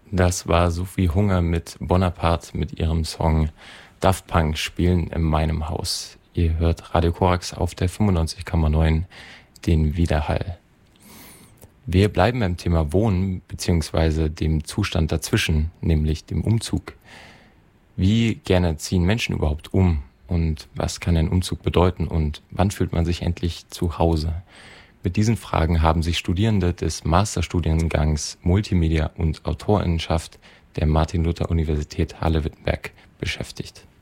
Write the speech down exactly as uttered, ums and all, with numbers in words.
Das war Sophie Hunger mit Bonaparte mit ihrem Song Daft Punk spielen in meinem Haus. Ihr hört Radio Korax auf der fünfundneunzig Komma neun, den Widerhall. Wir bleiben beim Thema Wohnen bzw. dem Zustand dazwischen, nämlich dem Umzug. Wie gerne ziehen Menschen überhaupt um und was kann ein Umzug bedeuten und wann fühlt man sich endlich zu Hause? Mit diesen Fragen haben sich Studierende des Masterstudiengangs Multimedia und Autorinnenschaft der Martin-Luther-Universität Halle-Wittenberg beschäftigt.